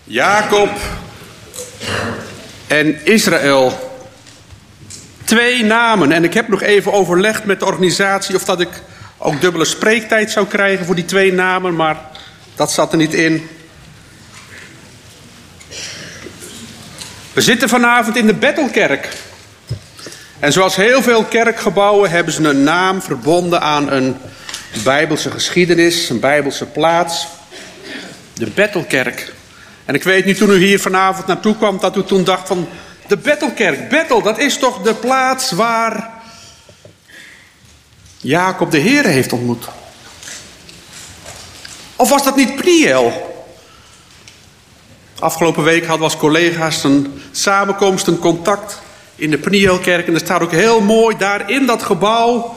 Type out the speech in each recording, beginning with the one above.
Jacob en Israël. 2 namen. En ik heb nog even overlegd met de organisatie of dat ik ook dubbele spreektijd zou krijgen voor die 2 namen, maar dat zat er niet in. We zitten vanavond in de Bethelkerk. En zoals heel veel kerkgebouwen hebben ze een naam verbonden aan een Bijbelse geschiedenis, een Bijbelse plaats. De Bethelkerk. En ik weet niet, toen u hier vanavond naartoe kwam, dat u toen dacht van de Bethelkerk. Bethel, dat is toch de plaats waar Jacob de Heere heeft ontmoet? Of was dat niet Pniel? Afgelopen week hadden we als collega's een samenkomst, een contact in de Pnielkerk. En er staat ook heel mooi daar in dat gebouw: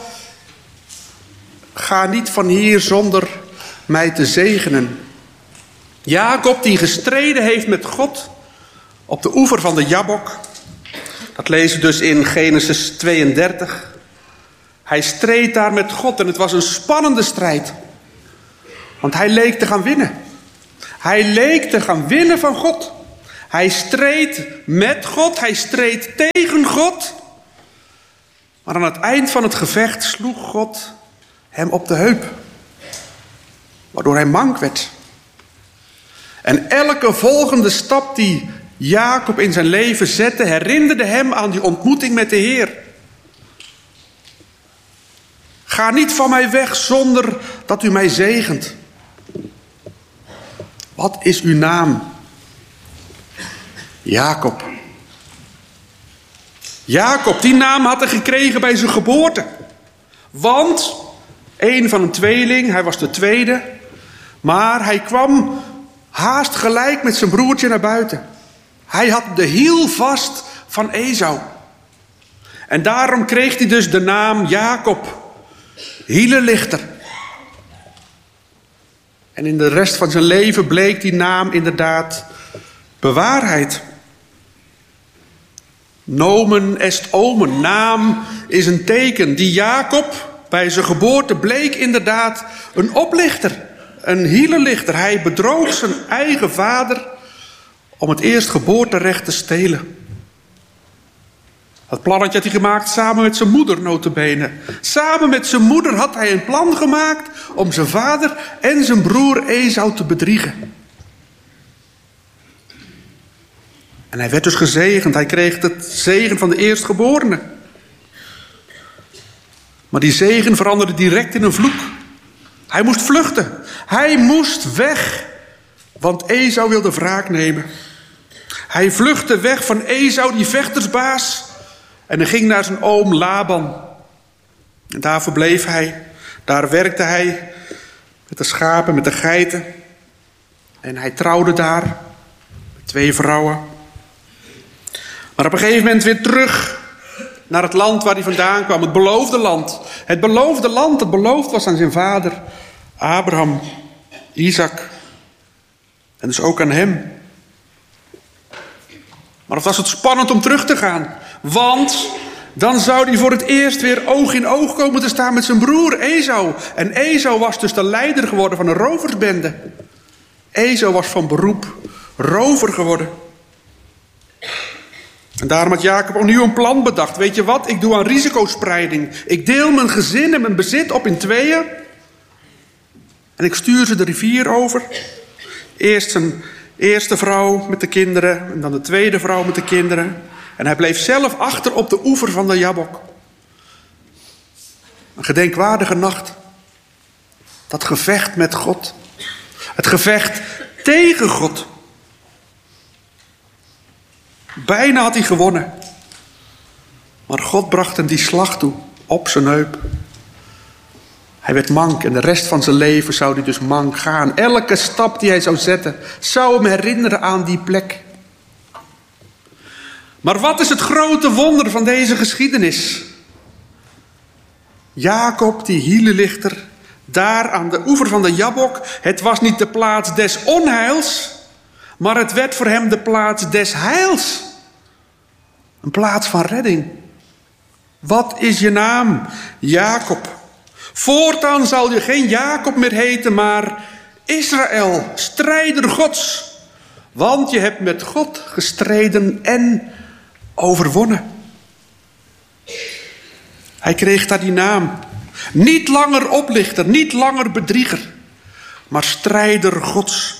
ga niet van hier zonder mij te zegenen. Jacob die gestreden heeft met God op de oever van de Jabbok. Dat lezen we dus in Genesis 32. Hij streed daar met God en het was een spannende strijd. Want hij leek te gaan winnen. Hij leek te gaan winnen van God. Hij streed met God, hij streed tegen God. Maar aan het eind van het gevecht sloeg God hem op de heup. Waardoor hij mank werd. En elke volgende stap die Jacob in zijn leven zette, herinnerde hem aan die ontmoeting met de Heer. Ga niet van mij weg zonder dat u mij zegent. Wat is uw naam? Jacob. Jacob, die naam had hij gekregen bij zijn geboorte. Want een van een tweeling, hij was de tweede, maar hij kwam haast gelijk met zijn broertje naar buiten. Hij had de hiel vast van Esau. En daarom kreeg hij dus de naam Jacob, hielenlichter. En in de rest van zijn leven bleek die naam inderdaad bewaarheid. Nomen est omen, naam is een teken. Die Jacob bij zijn geboorte bleek inderdaad een oplichter, een hielenlichter. Hij bedroog zijn eigen vader om het eerstgeboorterecht te stelen. Dat plannetje had hij gemaakt samen met zijn moeder, nota bene. Samen met zijn moeder had hij een plan gemaakt om zijn vader en zijn broer Esau te bedriegen. En hij werd dus gezegend. Hij kreeg het zegen van de eerstgeborene. Maar die zegen veranderde direct in een vloek. Hij moest vluchten. Hij moest weg. Want Esau wilde wraak nemen. Hij vluchtte weg van Esau, die vechtersbaas. En hij ging naar zijn oom Laban. En daar verbleef hij. Daar werkte hij met de schapen, met de geiten. En hij trouwde daar met 2 vrouwen. Maar op een gegeven moment weer terug naar het land waar hij vandaan kwam. Het beloofde land. Het beloofde land dat beloofd was aan zijn vader Abraham, Isaac. En dus ook aan hem. Maar het was het spannend om terug te gaan. Want dan zou hij voor het eerst weer oog in oog komen te staan met zijn broer Esau. En Esau was dus de leider geworden van een roversbende. Esau was van beroep rover geworden. En daarom had Jacob opnieuw een plan bedacht. Weet je wat? Ik doe aan risicospreiding. Ik deel mijn gezin en mijn bezit op in 2. En ik stuur ze de rivier over. Eerst zijn eerste vrouw met de kinderen. En dan de tweede vrouw met de kinderen. En hij bleef zelf achter op de oever van de Jabbok. Een gedenkwaardige nacht. Dat gevecht met God. Het gevecht tegen God. Bijna had hij gewonnen. Maar God bracht hem die slag toe. Op zijn heup. Hij werd mank en de rest van zijn leven zou hij dus mank gaan. Elke stap die hij zou zetten zou hem herinneren aan die plek. Maar wat is het grote wonder van deze geschiedenis? Jacob, die hielenlichter, daar aan de oever van de Jabbok. Het was niet de plaats des onheils, maar het werd voor hem de plaats des heils. Een plaats van redding. Wat is je naam? Jacob. Voortaan zal je geen Jacob meer heten, maar Israël, strijder Gods. Want je hebt met God gestreden en overwonnen. Hij kreeg daar die naam. Niet langer oplichter, niet langer bedrieger, maar strijder Gods.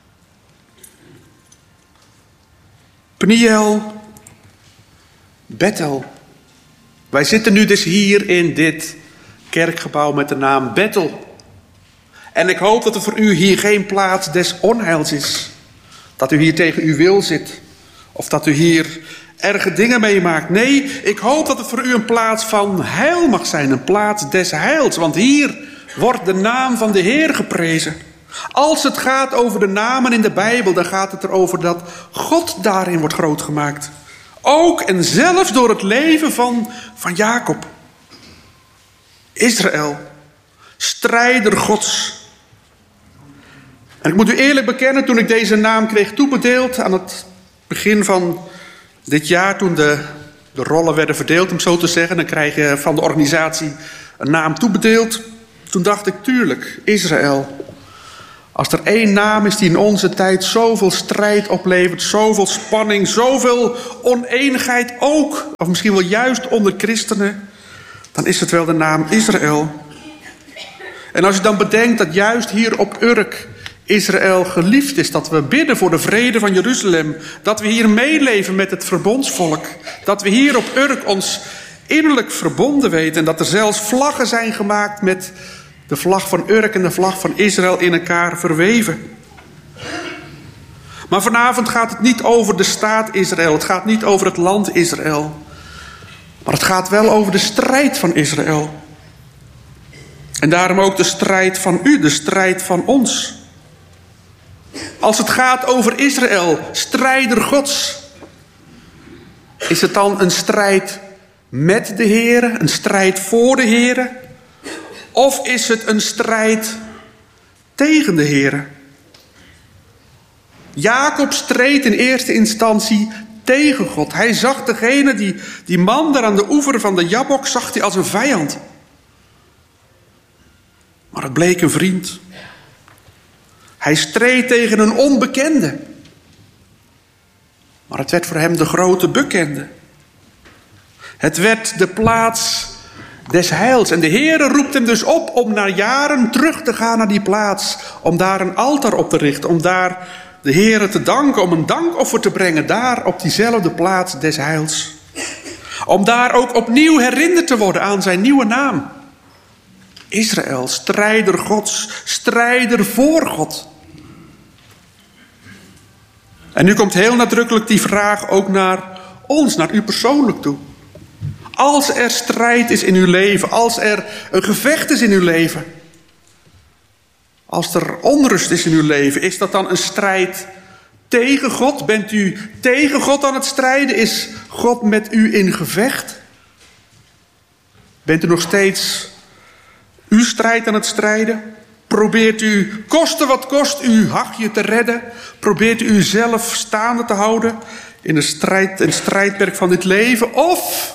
Pniel, Bethel. Wij zitten nu dus hier in dit kerkgebouw met de naam Bethel. En ik hoop dat er voor u hier geen plaats des onheils is. Dat u hier tegen uw wil zit. Of dat u hier erge dingen meemaakt. Nee, ik hoop dat het voor u een plaats van heil mag zijn. Een plaats des heils. Want hier wordt de naam van de Heer geprezen. Als het gaat over de namen in de Bijbel, dan gaat het erover dat God daarin wordt groot gemaakt. Ook en zelfs door het leven van Jacob. Israël, strijder Gods. En ik moet u eerlijk bekennen, toen ik deze naam kreeg toebedeeld aan het begin van dit jaar, toen de rollen werden verdeeld, om zo te zeggen, dan krijg je van de organisatie een naam toebedeeld. Toen dacht ik, tuurlijk, Israël. Als er één naam is die in onze tijd zoveel strijd oplevert, zoveel spanning, zoveel oneenigheid ook, of misschien wel juist onder christenen, dan is het wel de naam Israël. En als je dan bedenkt dat juist hier op Urk Israël geliefd is, dat we bidden voor de vrede van Jeruzalem, dat we hier meeleven met het verbondsvolk, dat we hier op Urk ons innerlijk verbonden weten en dat er zelfs vlaggen zijn gemaakt met de vlag van Urk en de vlag van Israël in elkaar verweven. Maar vanavond gaat het niet over de staat Israël, het gaat niet over het land Israël, maar het gaat wel over de strijd van Israël. En daarom ook de strijd van u, de strijd van ons. Als het gaat over Israël, strijder Gods, is het dan een strijd met de Heere, een strijd voor de Heere? Of is het een strijd tegen de Heere? Jacob streed in eerste instantie tegen God. Hij zag die man daar aan de oever van de Jabok, zag hij als een vijand. Maar het bleek een vriend. Hij streed tegen een onbekende. Maar het werd voor hem de grote bekende. Het werd de plaats des heils. En de Heere roept hem dus op om na jaren terug te gaan naar die plaats. Om daar een altaar op te richten. Om daar de Heere te danken. Om een dankoffer te brengen. Daar op diezelfde plaats des heils. Om daar ook opnieuw herinnerd te worden aan zijn nieuwe naam. Israël, strijder Gods, strijder voor God. En nu komt heel nadrukkelijk die vraag ook naar ons, naar u persoonlijk toe. Als er strijd is in uw leven, als er een gevecht is in uw leven, als er onrust is in uw leven, is dat dan een strijd tegen God? Bent u tegen God aan het strijden? Is God met u in gevecht? Bent u nog steeds uw strijd aan het strijden? Probeert u, koste wat kost, uw hachje te redden? Probeert u uzelf staande te houden in de strijdperk van dit leven? Of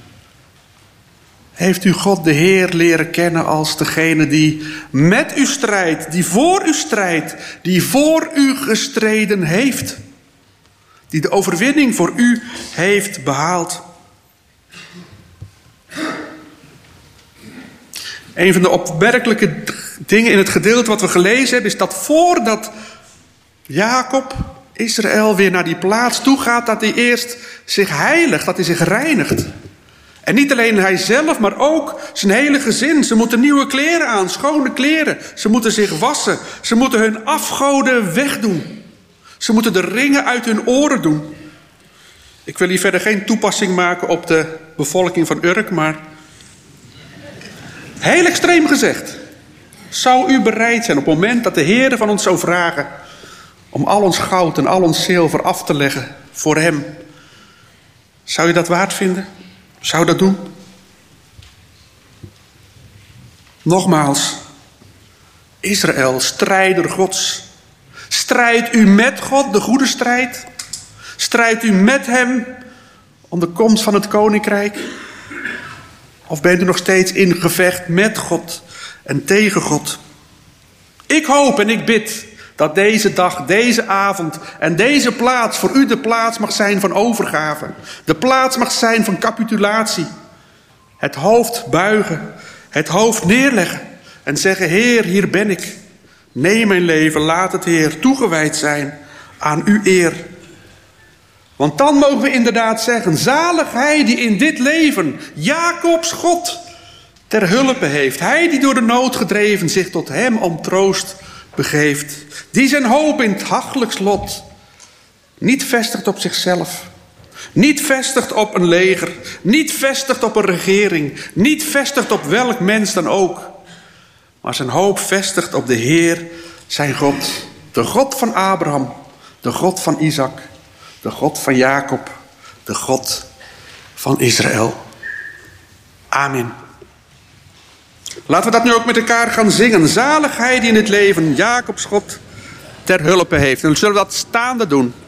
heeft u God de Heer leren kennen als degene die met u strijdt, die voor u strijdt, die voor u gestreden heeft, die de overwinning voor u heeft behaald? Een van de opmerkelijke dingen in het gedeelte wat we gelezen hebben, is dat voordat Jacob, Israël, weer naar die plaats toe gaat, dat hij eerst zich heiligt, dat hij zich reinigt. En niet alleen hij zelf, maar ook zijn hele gezin. Ze moeten nieuwe kleren aan, schone kleren. Ze moeten zich wassen. Ze moeten hun afgoden wegdoen. Ze moeten de ringen uit hun oren doen. Ik wil hier verder geen toepassing maken op de bevolking van Urk, maar heel extreem gezegd. Zou u bereid zijn op het moment dat de Heer van ons zou vragen om al ons goud en al ons zilver af te leggen voor hem? Zou je dat waard vinden? Zou je dat doen? Nogmaals, Israël, strijder Gods. Strijdt u met God de goede strijd? Strijdt u met hem om de komst van het koninkrijk? Of bent u nog steeds in gevecht met God en tegen God? Ik hoop en ik bid Dat deze dag, deze avond en deze plaats voor u de plaats mag zijn van overgave. De plaats mag zijn van capitulatie. Het hoofd buigen, het hoofd neerleggen en zeggen: Heer, hier ben ik. Neem mijn leven, laat het, Heer, toegewijd zijn aan uw eer. Want dan mogen we inderdaad zeggen: zalig hij die in dit leven Jacobs God ter hulpe heeft. Hij die door de nood gedreven zich tot hem om troost begeeft. Die zijn hoop in het hachelijks lot niet vestigt op zichzelf. Niet vestigt op een leger. Niet vestigt op een regering. Niet vestigt op welk mens dan ook. Maar zijn hoop vestigt op de Heer, zijn God. De God van Abraham. De God van Isaac. De God van Jacob. De God van Israël. Amen. Laten we dat nu ook met elkaar gaan zingen. Zalig hij die in het leven Jacobs God ter hulpe heeft. En we zullen dat staande doen.